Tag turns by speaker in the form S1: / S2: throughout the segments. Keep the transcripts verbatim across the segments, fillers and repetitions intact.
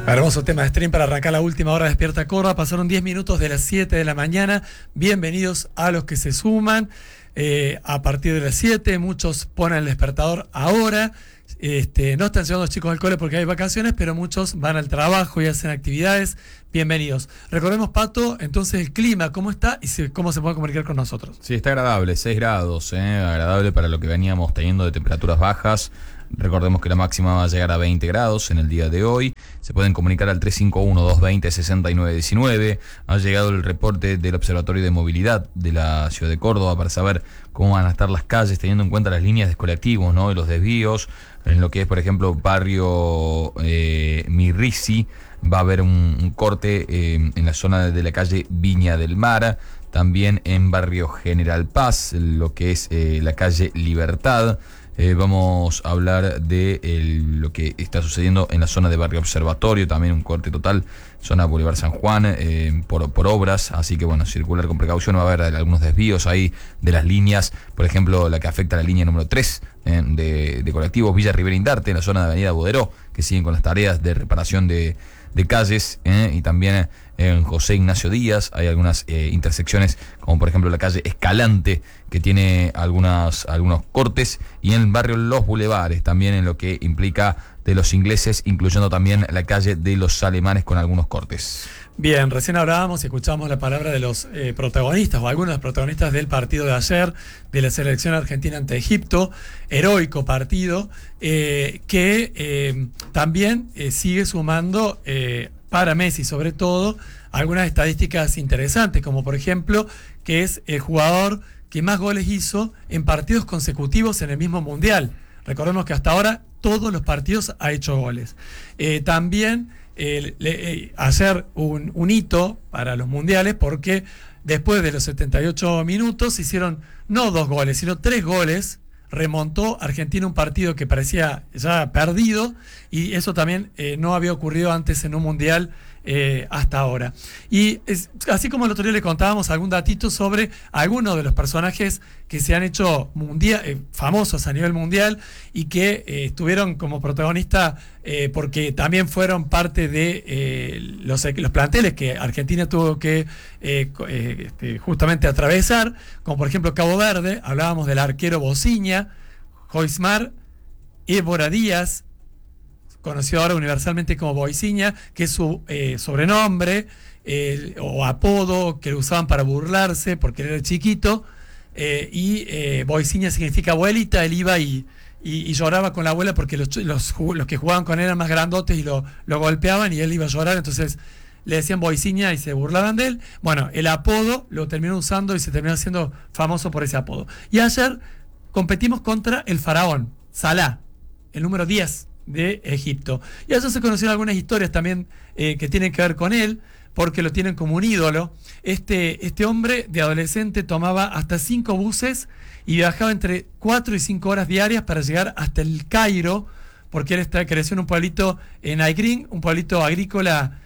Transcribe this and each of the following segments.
S1: Hermoso tema de stream para arrancar la última hora de Despierta Córdoba. Pasaron diez minutos de las siete de la mañana. Bienvenidos a los que se suman. Eh, a partir de las siete, muchos ponen el despertador ahora. Este, no están llevando los chicos al cole porque hay vacaciones, pero muchos van al trabajo y hacen actividades. Bienvenidos. Recordemos, Pato, entonces el clima, ¿cómo está y se, cómo se puede comunicar con nosotros?
S2: Sí, está agradable, seis grados, eh, agradable para lo que veníamos teniendo de temperaturas bajas. Recordemos que la máxima va a llegar a veinte grados en el día de hoy. Se pueden comunicar al tres cinco uno, dos dos cero, seis nueve uno nueve. Ha llegado el reporte del Observatorio de Movilidad de la Ciudad de Córdoba para saber cómo van a estar las calles, teniendo en cuenta las líneas de colectivos, ¿no? Y los desvíos. En lo que es, por ejemplo, barrio eh, Mirrisi, va a haber un, un corte eh, en la zona de la calle Viña del Mar. También en barrio General Paz, lo que es eh, la calle Libertad. Eh, vamos a hablar de el, lo que está sucediendo en la zona de Barrio Observatorio, también un corte total, zona Bolívar San Juan, eh, por, por obras, así que bueno, circular con precaución, va a haber algunos desvíos ahí de las líneas, por ejemplo, la que afecta a la línea número tres eh, de, de colectivos Villa Rivera Indarte, en la zona de Avenida Boderó, que siguen con las tareas de reparación de, de calles, eh, y también en José Ignacio Díaz hay algunas eh, intersecciones, como por ejemplo la calle Escalante, que tiene algunas, algunos cortes, y en el barrio Los Bulevares, también en lo que implica de los ingleses, incluyendo también la calle de los alemanes con algunos cortes.
S1: Bien, recién hablábamos y escuchamos la palabra de los eh, protagonistas, o algunos de los protagonistas del partido de ayer, de la selección argentina ante Egipto, heroico partido, eh, que eh, también eh, sigue sumando, eh, para Messi sobre todo, algunas estadísticas interesantes, como por ejemplo, que es el jugador que más goles hizo en partidos consecutivos en el mismo Mundial. Recordemos que hasta ahora todos los partidos ha hecho goles. Eh, también eh, le, eh, hacer un, un hito para los mundiales, porque después de los setenta y ocho minutos hicieron no dos goles, sino tres goles. Remontó Argentina un partido que parecía ya perdido, y eso también eh, no había ocurrido antes en un mundial eh, hasta ahora. Y es, así como el otro día le contábamos algún datito sobre algunos de los personajes que se han hecho mundial, eh, famosos a nivel mundial y que eh, estuvieron como protagonista eh, porque también fueron parte de eh, los, los planteles que Argentina tuvo que eh, eh, este, justamente atravesar, como por ejemplo Cabo Verde. Hablábamos del arquero Bociña, Joismar, Évora Díaz, conocido ahora universalmente como Boiciña, que es su eh, sobrenombre eh, o apodo que lo usaban para burlarse porque él era chiquito, eh, y eh, Boiciña significa abuelita. Él iba y, y, y lloraba con la abuela porque los, los, los que jugaban con él eran más grandotes y lo, lo golpeaban, y él iba a llorar, entonces le decían Boiciña y se burlaban de él. Bueno, el apodo lo terminó usando y se terminó haciendo famoso por ese apodo. Y ayer competimos contra el faraón, Salah, el número diez de Egipto. Y eso se conocieron algunas historias también eh, que tienen que ver con él, porque lo tienen como un ídolo. Este, este hombre de adolescente tomaba hasta cinco buses y viajaba entre cuatro y cinco horas diarias para llegar hasta el Cairo, porque él está, creció en un pueblito en Aigrín, un pueblito agrícola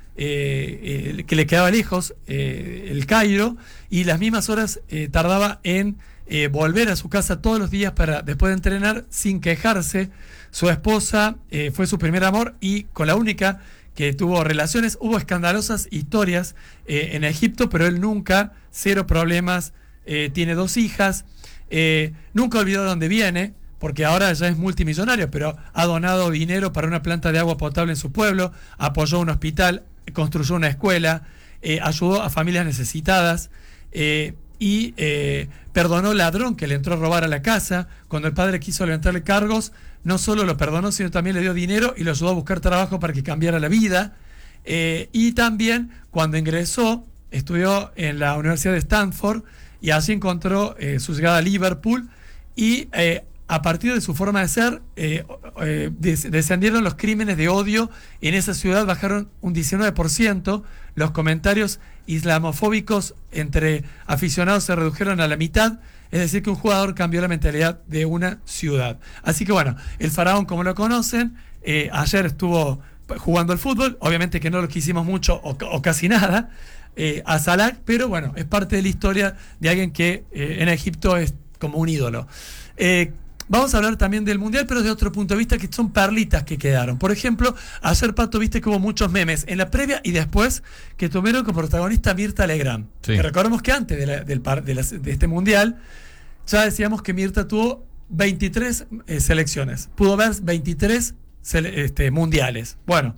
S1: eh, eh, que le quedaba lejos, eh, el Cairo, y las mismas horas eh, tardaba en eh, volver a su casa todos los días para después de entrenar sin quejarse. Su esposa eh, fue su primer amor y con la única que tuvo relaciones. Hubo escandalosas historias eh, en Egipto, pero él nunca, cero problemas, eh, tiene dos hijas, eh, nunca olvidó de dónde viene, porque ahora ya es multimillonario, pero ha donado dinero para una planta de agua potable en su pueblo, apoyó un hospital, construyó una escuela, eh, ayudó a familias necesitadas, eh, y eh, perdonó al ladrón que le entró a robar a la casa. Cuando el padre quiso levantarle cargos, no solo lo perdonó, sino también le dio dinero y lo ayudó a buscar trabajo para que cambiara la vida. Eh, y también, cuando ingresó, estudió en la Universidad de Stanford y así encontró eh, su llegada a Liverpool, y eh, a partir de su forma de ser, eh, eh, des- descendieron los crímenes de odio en esa ciudad, bajaron un diecinueve por ciento, los comentarios islamofóbicos entre aficionados se redujeron a la mitad, es decir que un jugador cambió la mentalidad de una ciudad. Así que bueno, el faraón, como lo conocen, eh, ayer estuvo jugando al fútbol, obviamente que no lo quisimos mucho o, o casi nada, eh, a Salah, pero bueno, es parte de la historia de alguien que eh, en Egipto es como un ídolo. Eh, vamos a hablar también del Mundial, pero de otro punto de vista, que son perlitas que quedaron. Por ejemplo, ayer, Pato, viste que hubo muchos memes en la previa y después que tuvieron como protagonista Mirta Legrand. Sí. Que recordemos que antes de, la, del par, de, la, de este Mundial ya decíamos que Mirta tuvo veintitrés eh, selecciones. Pudo ver veintitrés sele, este, mundiales. Bueno,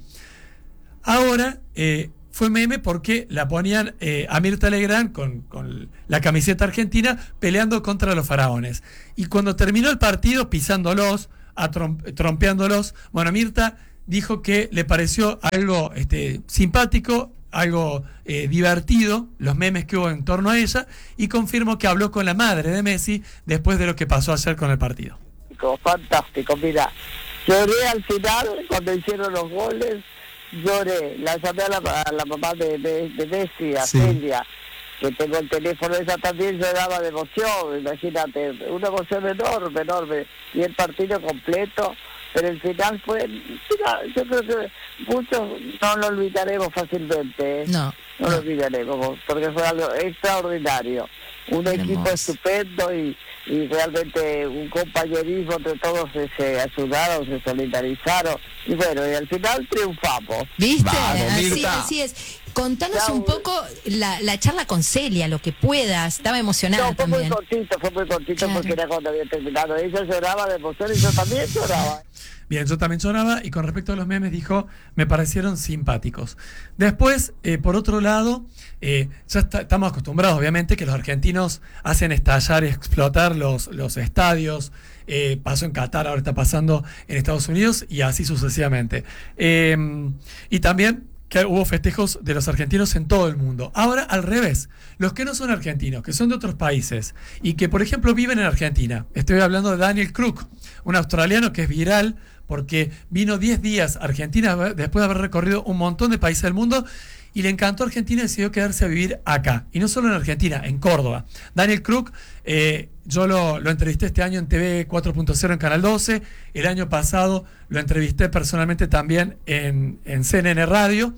S1: ahora eh, fue meme porque la ponían eh, a Mirta Legrand con, con la camiseta argentina peleando contra los faraones. Y cuando terminó el partido, pisándolos, atrom- trompeándolos, bueno, Mirta dijo que le pareció algo este, simpático, algo eh, divertido, los memes que hubo en torno a ella, y confirmó que habló con la madre de Messi después de lo que pasó ayer con el partido.
S3: Fantástico, mira, lloré al final cuando hicieron los goles, lloré, la llamé a la, a la mamá de, de, de Messi, a sí. Celia, que tengo el teléfono, ella también lloraba de emoción, imagínate, una emoción enorme, enorme, y el partido completo. Pero el final fue, mira, yo creo que muchos no lo olvidaremos fácilmente, ¿eh? no, no, no lo olvidaremos, porque fue algo extraordinario, un Hermoso. Equipo estupendo y, y realmente un compañerismo entre todos, se, se ayudaron, se solidarizaron, y bueno, y al final triunfamos.
S4: ¿Viste? Vamos, así, así es. Contanos ya, un poco la, la charla con Celia, lo que puedas. Estaba emocionada
S3: no, fue
S4: también.
S3: Fue muy cortito, fue muy cortito, claro. Porque era cuando había terminado. Ella lloraba de emoción y yo también lloraba.
S1: Bien, yo también lloraba, y con respecto a los memes dijo, me parecieron simpáticos. Después, eh, por otro lado, eh, ya está, estamos acostumbrados, obviamente, que los argentinos hacen estallar y explotar los, los estadios. Eh, pasó en Qatar, ahora está pasando en Estados Unidos, y así sucesivamente. Eh, y también que hubo festejos de los argentinos en todo el mundo. Ahora, al revés, los que no son argentinos, que son de otros países y que, por ejemplo, viven en Argentina. Estoy hablando de Daniel Crook, un australiano que es viral porque vino diez días a Argentina después de haber recorrido un montón de países del mundo y le encantó Argentina y decidió quedarse a vivir acá. Y no solo en Argentina, en Córdoba. Daniel Crook, eh, yo lo, lo entrevisté este año en T V cuatro punto cero en Canal doce. El año pasado lo entrevisté personalmente también en, en C N N Radio.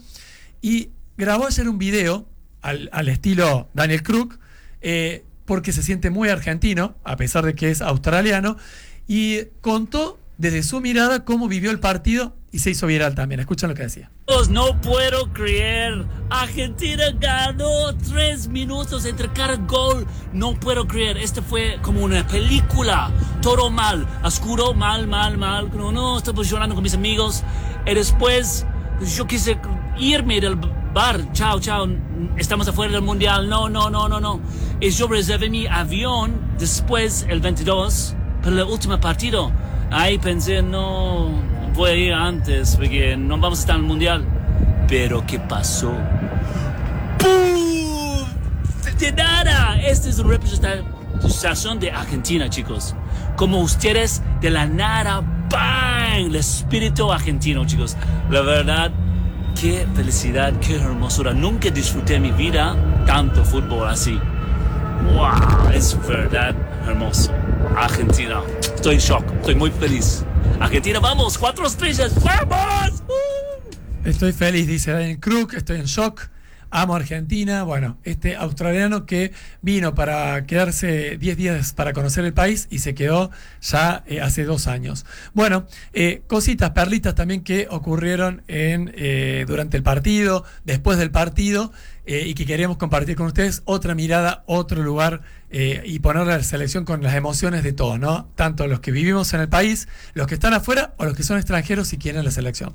S1: Y grabó ayer un video al, al estilo Daniel Crook, eh, porque se siente muy argentino, a pesar de que es australiano, y contó desde su mirada cómo vivió el partido y se hizo viral también. Escuchen lo que decía.
S5: No puedo creer, Argentina ganó tres minutos entre cada gol. No puedo creer, este fue como una película. Todo mal, oscuro, mal, mal, mal. No, no, estamos llorando con mis amigos. Y después yo quise irme del bar. Chao, chao, estamos afuera del mundial. No, no, no, no, no. Y yo reservé mi avión después, el veintidós, para el último partido. Ahí pensé, no, voy a ir antes porque no vamos a estar en el mundial. Pero ¿qué pasó? ¡Pum! De nada. Esta es una representación de Argentina, chicos. Como ustedes, de la nada, ¡bang! El espíritu argentino, chicos. La verdad, qué felicidad, qué hermosura. Nunca disfruté en mi vida tanto fútbol así. ¡Wow! Es verdad hermoso. Argentina. Estoy en shock. Estoy muy feliz. Argentina, vamos. Cuatro estrellas. ¡Vamos! Uh.
S1: Estoy feliz, dice Daniel Crook. Estoy en shock. Amo Argentina. Bueno, este australiano que vino para quedarse diez días para conocer el país y se quedó ya eh, hace dos años. Bueno, eh, cositas, perlitas también que ocurrieron en, eh, durante el partido, después del partido, eh, y que queremos compartir con ustedes. Otra mirada, otro lugar, eh, y poner la selección con las emociones de todos, ¿no? Tanto los que vivimos en el país, los que están afuera o los que son extranjeros y quieren la selección.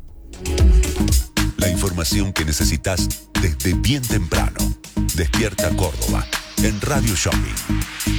S6: La información que necesitas desde bien temprano. Despierta Córdoba en Radio Shopping.